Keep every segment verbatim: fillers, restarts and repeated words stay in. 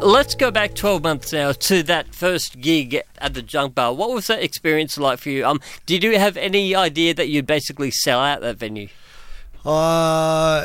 Let's go back twelve months now to that first gig at the Junk Bar. What was that experience like for you? Um, did you have any idea that you'd basically sell out that venue? Uh,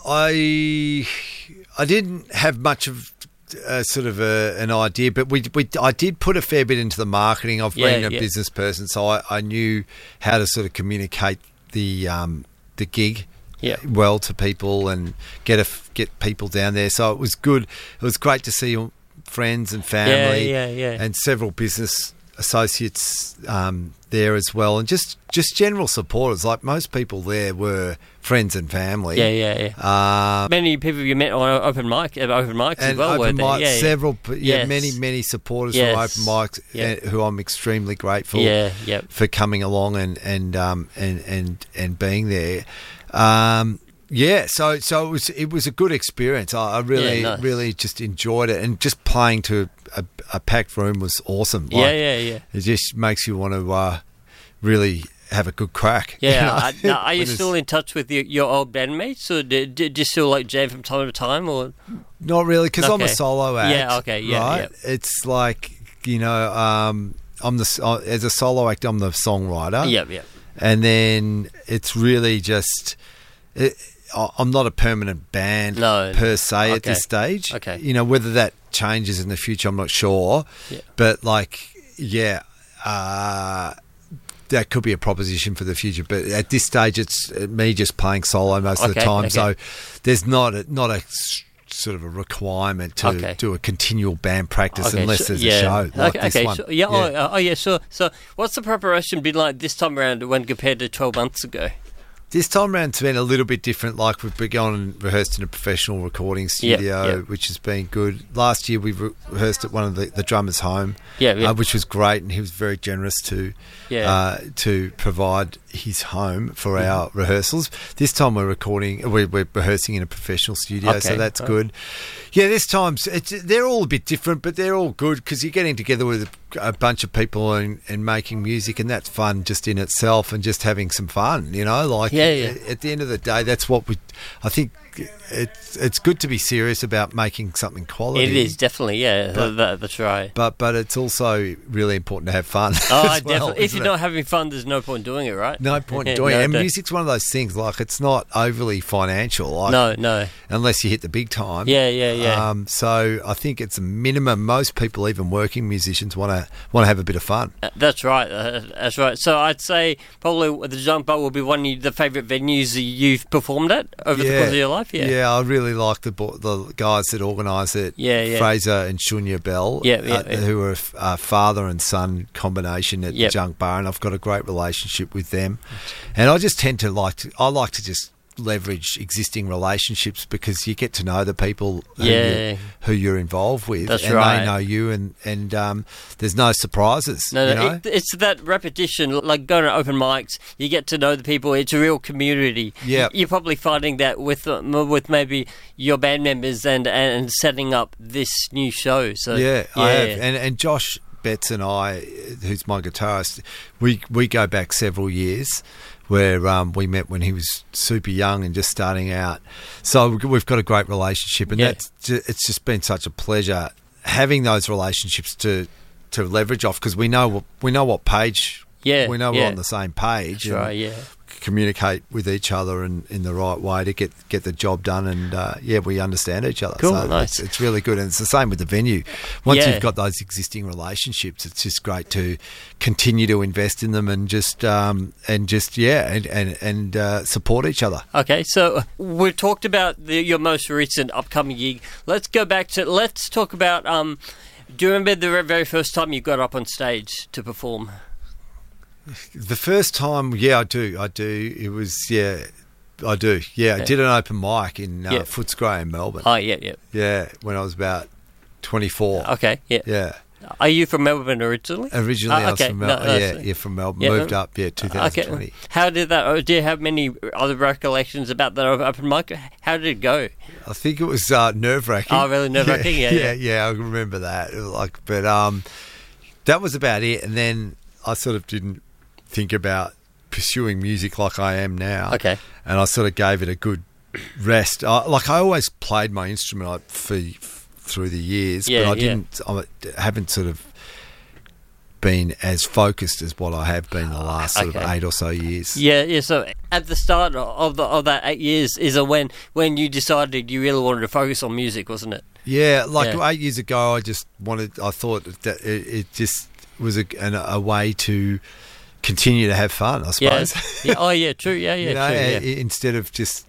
I I didn't have much of uh, sort of a, an idea, but we we I did put a fair bit into the marketing. I've Yeah, been a yeah. business person, so I, I knew how to sort of communicate the um, the gig. Yeah. Well to people and get a, get people down there. So it was good. It was great to see all friends and family Yeah, yeah, yeah. and several business associates um, there as well, and just, just general supporters. Like most people there were friends and family. Yeah, yeah, yeah. Uh, Many people you met on open mic, uh, open mics as and well, were open there? mic, Yeah, yeah. several, p- yeah, Yes. many, many supporters Yes. from open mics, Yeah. uh, who I'm extremely grateful Yeah, yep. for coming along and and um, and, and and being there. Um, yeah, so so it was it was a good experience. I, I really Yeah, nice. really just enjoyed it, and just playing to a, a packed room was awesome. Yeah, yeah, yeah. It just makes you want to uh, really have a good crack. Yeah, you know? I, now, are you When it's- still in touch with your, your old bandmates, or do, do, do you still like jam from time to time, or? Not really, because I'm a Okay. solo act. Yeah, okay, yeah, right? yeah. It's like, you know, um, I'm the s- uh, as a solo act, I'm the songwriter. Yep, yep. And then it's really just, it, I- I'm not a permanent band No, per se at okay. this stage. Okay. You know, whether that changes in the future, I'm not sure. Yeah. But like, yeah, uh, that could be a proposition for the future. But at this stage, it's me just playing solo most of the Okay, time. okay. So there's not a, not a s- sort of a requirement to Okay. do a continual band practice Okay, unless so- there's yeah. a show like okay, this okay, one. so- yeah, Oh, uh, oh, yeah, sure. So what's the preparation been like this time around when compared to twelve months ago? This time around it's been a little bit different. Like we've been going and rehearsed in a professional recording studio, yep. which has been good. Last year we re- rehearsed at one of the, the drummers' home, Yeah, yeah. Uh, which was great, and he was very generous to Yeah. uh, to provide his home for our rehearsals. This time we're recording, we're, we're rehearsing in a professional studio, Okay, so that's right. good. Yeah, this time it's, they're all a bit different, but they're all good because you're getting together with a bunch of people and, and making music, and that's fun just in itself, and just having some fun, you know. Like Yeah, yeah. at the end of the day, that's what we. I think it's it's good to be serious about making something quality. It is definitely, yeah, But- that, that's right. but but it's also really important to have fun. Oh, as well, definitely. If isn't you're it? not having fun, there's no point doing it, right? No point in Yeah, doing no, it. And no. music's one of those things, like it's not overly financial. Like, No, no. unless you hit the big time. Yeah, yeah, yeah. Um, so I think it's a minimum. Most people, even working musicians, want to want to have a bit of fun. Uh, That's right. Uh, that's right. So I'd say probably the Junk Bar will be one of the favourite venues that you've performed at over the course of your life. Yeah. yeah, I really like the bo- the guys that organise it. Yeah, yeah. Fraser and Shunya Bell. Yeah, yeah, uh, yeah. who are a f- a father and son combination at Yep. the Junk Bar, and I've got a great relationship with them. And I just tend to like to. I like to just leverage existing relationships because you get to know the people who, Yeah. you, who you're involved with, That's and right. they know you, and and um, there's no surprises. No, you no, know? it, it's that repetition, like going to open mics, you get to know the people, it's a real community. Yeah. You're probably finding that with uh, m- with maybe your band members and, and setting up this new show. So Yeah, I have. And, and Josh Betts and I, who's my guitarist, we, we go back several years where um, we met when he was super young and just starting out. So we've got a great relationship, and Yeah. that's ju- it's just been such a pleasure having those relationships to to leverage off, because we know what, we know what page, Yeah, we know yeah. we're on the same page. That's and right, yeah. communicate with each other in, in the right way to get, get the job done, and uh, yeah, we understand each other. Cool, so nice. it's, it's really good, and it's the same with the venue. Once Yeah. you've got those existing relationships, it's just great to continue to invest in them and just um, and just yeah and and, and uh, support each other. Okay, so we've talked about the, your most recent upcoming gig. Let's go back to, let's talk about, um, do you remember the very first time you got up on stage to perform? The first time, yeah, I do, I do. It was yeah. I do, yeah. Yeah. I did an open mic in uh, Yeah. Footscray in Melbourne. Oh, yeah, yeah. Yeah, when I was about twenty-four. Okay, yeah. Yeah. Are you from Melbourne originally? Originally, Ah, I was okay. from No, Melbourne. no, yeah, so- yeah, from Melbourne. Yeah, Moved no. up, yeah, twenty twenty. Okay. How did that, oh, do you have many other recollections about that open mic? How did it go? I think it was uh, nerve wracking. Oh, really nerve-wracking? Yeah, yeah, yeah. yeah. I remember that. It was like, but um, that was about it. And then I sort of didn't think about pursuing music like I am now. Okay. And I sort of gave it a good rest. I, like I always played my instrument I, for through the years, Yeah, but I yeah. didn't. I haven't sort of been as focused as what I have been the last sort Okay. of eight or so years. Yeah, yeah. So at the start of the, of that eight years is a when when you decided you really wanted to focus on music, wasn't it? Yeah, like Yeah. eight years ago, I just wanted. I thought that it, it just was a, an, a way to continue to have fun, I Yeah. suppose. yeah. Oh, yeah. True. Yeah, yeah. you know, true. i- Yeah. instead of just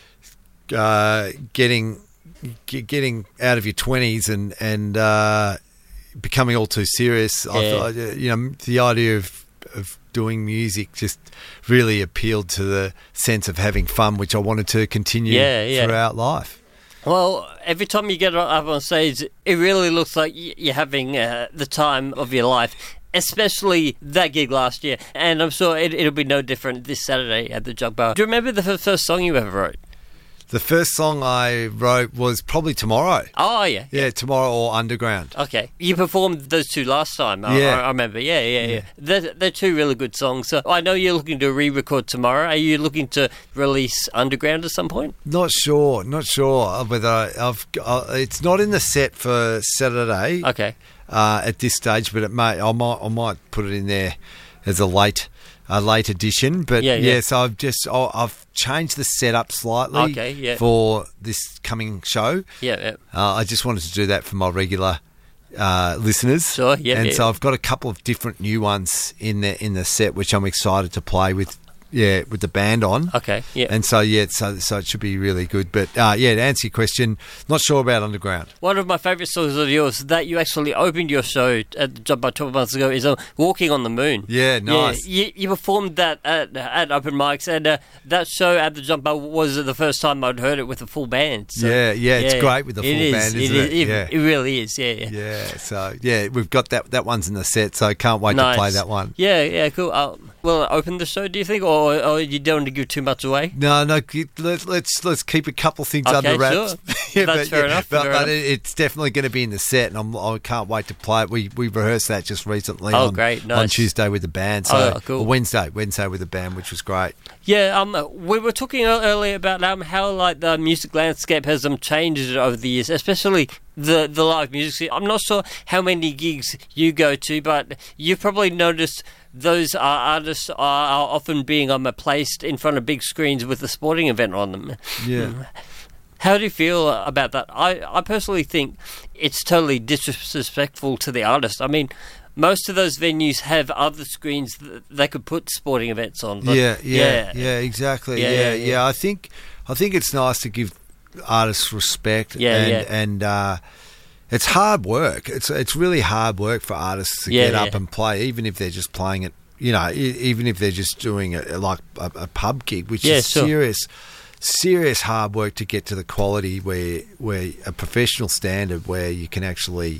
uh, getting ge- getting out of your twenties and and uh, becoming all too serious. I Yeah. thought, uh, you know, the idea of of doing music just really appealed to the sense of having fun, which I wanted to continue Yeah, yeah. throughout life. Well, every time you get up on stage, it really looks like y- you're having uh, the time of your life. Especially that gig last year, and I'm sure it, it'll be no different this Saturday at the Jug Bar. Do you remember the f- first song you ever wrote? The first song I wrote was probably Tomorrow. Oh, yeah. Yeah, Tomorrow or Underground. Okay. You performed those two last time. I, Yeah. I, I remember. Yeah, yeah, yeah. Yeah. They're, they're two really good songs. So I know you're looking to re-record tomorrow. Are you looking to release Underground at some point? Not sure, not sure whether I've. Uh, it's not in the set for Saturday. Okay. Uh, at this stage, but it may I might I might put it in there as a late a late edition. But Yeah, yeah, yeah. so I've just oh, I've changed the setup slightly Okay, yeah. for this coming show. Yeah, yeah. Uh, I just wanted to do that for my regular uh, listeners. Sure, yeah, and yeah. so I've got a couple of different new ones in the in the set, which I'm excited to play with. Yeah, with the band on. Okay, yeah. And so yeah, so so it should be really good. But uh, yeah, to answer your question, not sure about Underground. One of my favourite songs of yours that you actually opened your show at the Job Bar twelve months ago is uh, Walking on the Moon. Yeah, nice. Yeah, you, you performed that at, at open mics, and uh, that show at the Jump Bar was the first time I'd heard it with a full band. So, Yeah, yeah, it's great with the full it is, band, it isn't is, it? It, Yeah. it really is, yeah, yeah. Yeah, so yeah, we've got that that one's in the set, so I can't wait Nice. to play that one. Yeah, yeah, cool. Uh, will it open the show, do you think, or, or you don't want to give too much away? No, no, ke- let's let's let's keep a couple things Okay, under wraps. sure. That's fair enough, But, fair but enough. it, it's definitely going to be in the set, and I'm, I can't wait to play it. We we rehearsed that just recently. Oh, on, great, on nice. Tuesday with the band. So Oh, cool. or Wednesday, Wednesday with the band, which was great. Yeah, um, we were talking ear- earlier about um, how like the music landscape has um, changed over the years, especially the the live music scene. I'm not sure how many gigs you go to, but you've probably noticed those uh, artists are, are often being um, placed in front of big screens with a sporting event on them. Yeah. How do you feel about that? I, I personally think it's totally disrespectful to the artist. I mean, most of those venues have other screens that they could put sporting events on. But yeah, yeah, yeah, exactly. Yeah, Yeah, yeah, yeah, yeah. I think I think it's nice to give artists respect. Yeah, and, yeah. and uh, it's hard work. It's it's really hard work for artists to Yeah, get up yeah. and play, even if they're just playing it. You know, e- even if they're just doing it like a, a pub gig, which Yeah, is sure. serious, serious hard work to get to the quality where where a professional standard where you can actually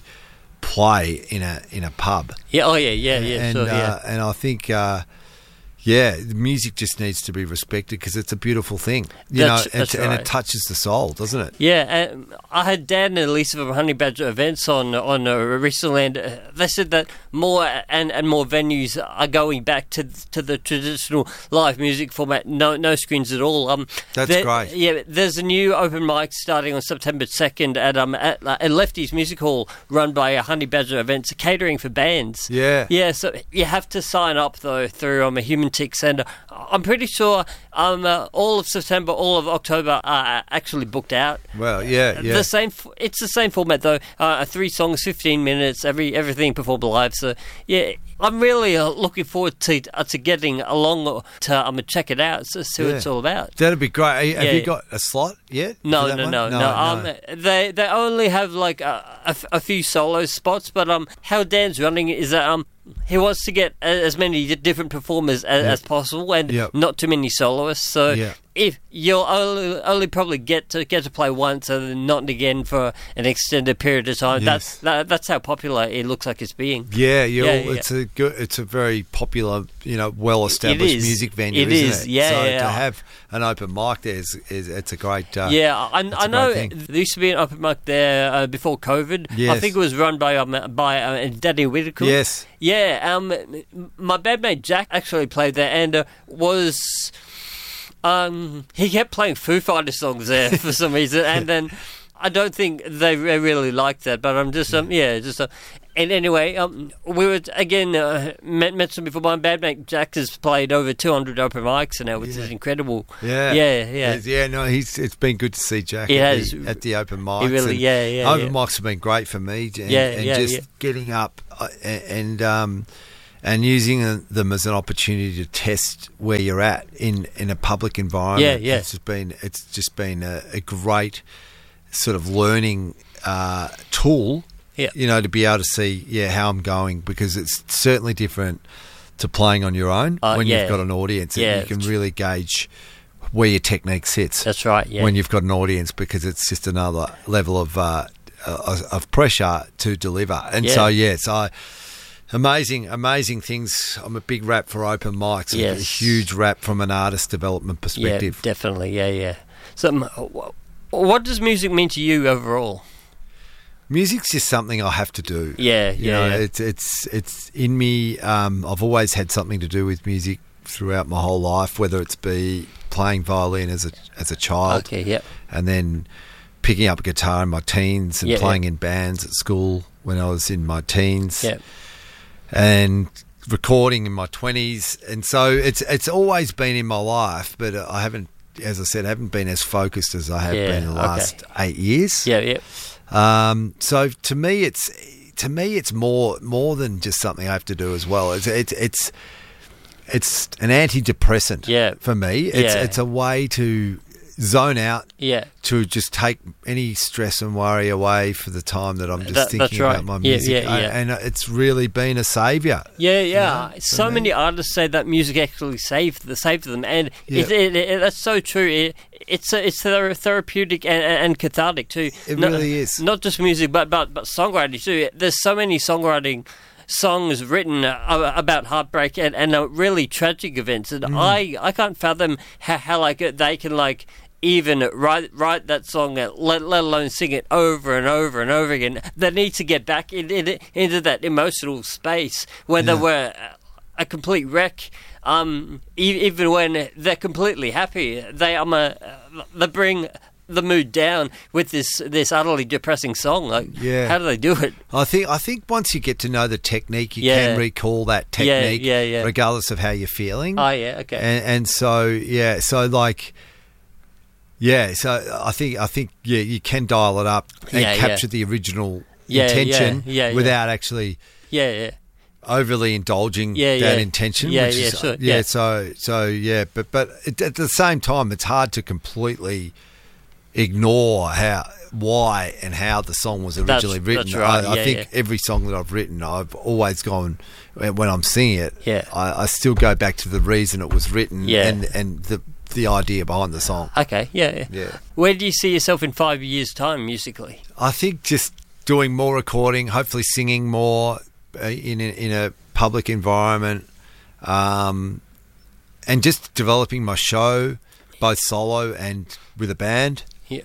play in a in a pub. Yeah, oh yeah, yeah, yeah, and sure, uh, yeah. and I think uh, yeah, the music just needs to be respected because it's a beautiful thing, you That's- know, and, that's and right. it touches the soul, doesn't it? Yeah, and I had Dan and Lisa from Honey Badger Events on on uh, recently, and uh, they said that more and, and more venues are going back to to the traditional live music format, no no screens at all. Um, That's there- great. Yeah, there's a new open mic starting on September second at um at, uh, at Lefty's Music Hall, run by uh, Honey Badger Events, catering for bands. Yeah. Yeah, so you have to sign up though through um, a Human Tix, and uh, I'm pretty sure um uh, all of September, all of October are actually booked out. Well, yeah, yeah. The same. f- It's the same format though. Uh, three songs, fifteen minutes. Every everything performed live. So yeah, I'm really uh, looking forward to uh, to getting along to um check it out. So see what Yeah. it's all about. That'd be great. Are you- Have Yeah, you yeah. got a slot yet? No, for that no, one? no, no, Um, they they only have like a, a f- a few solo spots, but um, how Dan's running it is that um, he wants to get a- as many di- different performers as, Yep. as possible, and Yep. not too many soloists. So Yeah. if you'll only, only probably get to get to play once, and then not again for an extended period of time. Yes. That's that, that's how popular it looks like it's being. Yeah, yeah, Yeah, well, yeah. it's a good, it's a very popular, you know, well-established It is. music venue, It isn't is, it? yeah, So yeah. to have an open mic there is, is it's a great. Uh, Yeah, I, That's I a know great thing. there used to be an open mic there uh, before COVID. I Yes. think it was run by um, by uh, Danny Whitaker. Yes. Yeah, um, my bandmate Jack actually played there and uh, was. Um, he kept playing Foo Fighters songs there for some reason, and then I don't think they re- really like that, but I'm just um yeah just uh, and anyway um we were again uh, mentioned before my bandmate Jack has played over two hundred open mics now, which yeah. is incredible. Yeah, yeah, yeah, yeah. No, he's it's been good to see Jack it at, has. the, at the open mics. He really, and yeah, yeah. Open yeah. mics have been great for me, and, Yeah, and yeah, just yeah. getting up uh, and, and um. And using them as an opportunity to test where you're at in, in a public environment. Yeah, yeah. It's just been it's just been a, a great sort of learning uh, tool. Yeah. You know, to be able to see yeah how I'm going, because it's certainly different to playing on your own Uh, when yeah. you've got an audience. Yeah. And you can really gauge where your technique sits. That's right. Yeah. When you've got an audience, because it's just another level of uh, uh, of pressure to deliver. And Yeah. so yes, I. Amazing, amazing things. I'm a big rap for open mics. Yes. A huge rap from an artist development perspective. Yeah, definitely. Yeah, yeah. So, um, wh- what does music mean to you overall? Music's just something I have to do. Yeah, You yeah. know, yeah. it's it's it's in me. Um, I've always had something to do with music throughout my whole life, whether it's be playing violin as a as a child, Okay. Yeah. and then picking up a guitar in my teens and Yeah, playing in bands at school when I was in my teens. Yeah. And recording in my twenties, and so it's it's always been in my life, but I haven't, as I said, I haven't been as focused as I have Yeah, been in the okay. last eight years. Yeah. Yeah. Um, so to me, it's to me it's more more than just something I have to do as well. It's it's it's it's an antidepressant. Yeah. For me, it's Yeah. it's a way to zone out, Yeah. to just take any stress and worry away for the time that I'm just That- thinking that's right. about my Yeah, music. yeah, yeah. And it's really been a saviour. Yeah, yeah. know, for so me. many artists say that music actually saved the saved them, and Yeah. it, it, it, that's so true. It, it's a, it's thera- therapeutic and, and cathartic too. It Not- really is. Not just music, but but but songwriting too. There's so many songwriting songs written uh, about heartbreak and, and uh, really tragic events, and Mm. I I can't fathom how, how like they can like. Even write write that song, uh, let, let alone sing it over and over and over again. They need to get back in, in, into that emotional space where they Yeah. were a complete wreck. Um, e- even when they're completely happy, they um, uh, they bring the mood down with this this utterly depressing song. Like, Yeah. how do they do it? I think I think once you get to know the technique, you Yeah. can recall that Yeah, technique, yeah, yeah. regardless of how you're feeling. Oh yeah, okay. and, and so yeah, so like. Yeah, so I think I think yeah, you can dial it up and Yeah, yeah. capture the original Yeah, intention yeah, yeah, yeah. without actually yeah, yeah. overly indulging Yeah, that yeah. intention. Yeah, which yeah, is, sure, yeah, yeah. So so yeah, but but it, at the same time, it's hard to completely ignore how why and how the song was That's- originally written. that's right, I, I yeah, think yeah. every song that I've written, I've always gone when I'm singing it. Yeah. I, I still go back to the reason it was written Yeah. and and the the idea behind the song. Okay, yeah, yeah. Yeah. Where do you see yourself in five years' time musically? I think just doing more recording, hopefully singing more uh, in a, in a public environment, um, and just developing my show, both solo and with a band. Yeah.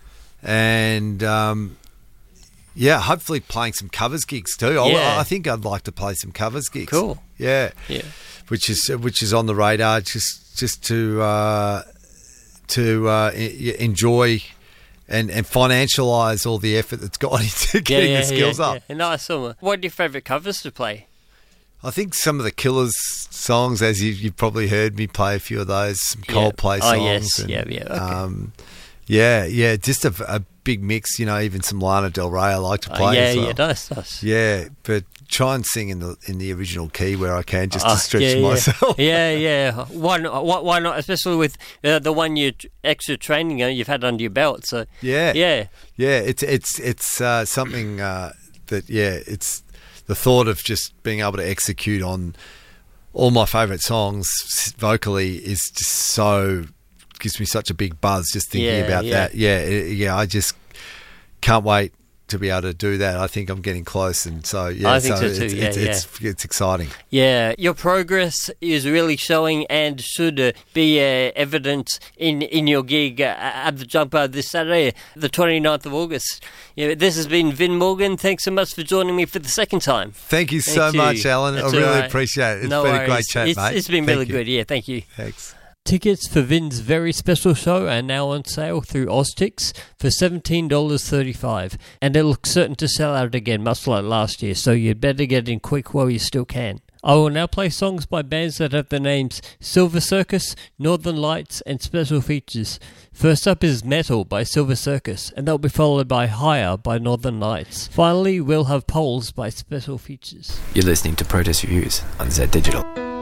And um, yeah, hopefully playing some covers gigs too. I- Yeah. I, think I'd like to play some covers gigs. Cool. Yeah. Yeah. Which is which is on the radar, just just to uh, to uh, e- enjoy and, and financialise all the effort that's gone into getting the skills yeah, up. Yeah. Nice. What are your favourite covers to play? I think some of the Killers songs, as you, you've probably heard me play a few of those, some Yeah. Coldplay Oh, songs. yes. and, Yeah, yeah, okay. Um, yeah, yeah, just a, a big mix, you know, even some Lana Del Rey I like to Uh, play yeah, as well. yeah, nice, nice. Yeah, but try and sing in the in the original key where I can, just to Ah, stretch yeah, yeah. myself. yeah, yeah. Why not? Why, why not? Especially with uh, the one year tr- extra training uh, you've had under your belt. So Yeah, yeah, yeah. It's it's it's uh, something uh, that yeah, it's the thought of just being able to execute on all my favourite songs vocally is just so gives me such a big buzz just thinking Yeah, about yeah. that. Yeah, it- yeah. I just can't wait to be able to do that. I think I'm getting close, and so yeah, I think so it's, too, yeah, it's, yeah. it's it's exciting. yeah. Your progress is really showing and should uh, be uh, evident in, in your gig uh, at the Jumper this Saturday, the twenty-ninth of August. Yeah, this has been Vin Morgan. Thanks so much for joining me for the second time. Thank you Thank so you. much, Alan. That's I really all right. appreciate it. It's No been worries. a great chat, it's, mate. It's been Thank really you. good. Yeah, thank you. Thanks. Tickets for Vin's very special show are now on sale through Oztix for seventeen dollars thirty-five, and it looks certain to sell out again, much like last year, so you'd better get in quick while you still can. I will now play songs by bands that have the names Silver Circus, Northern Lights, and Special Features. First up is Metal by Silver Circus, and that will be followed by Higher by Northern Lights. Finally, we'll have Poles by Special Features. You're listening to Protest Reviews on Z Digital.